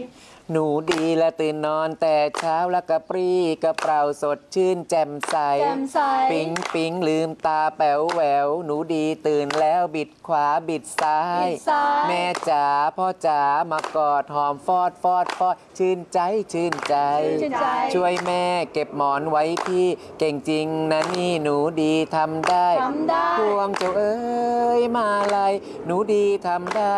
หนูดีและตื่นนอนแต่เช้าแล้วกระปรี้กระเปร่าสดชื่นแจ่มใสปิ๊งปิ๊งลืมตาแป๋วแหววหนูดีตื่นแล้วบิดขวาบิดซ้ายแม่จ๋าพ่อจ๋ามากอดหอมฟอดฟอดฟอดชื่นใจชื่นใจช่วยแม่เก็บหมอนไว้พี่เก่งจริงนะนี่หนูดีทำได้พวงเจ้าเอ้ยมาลัยหนูดีทำได้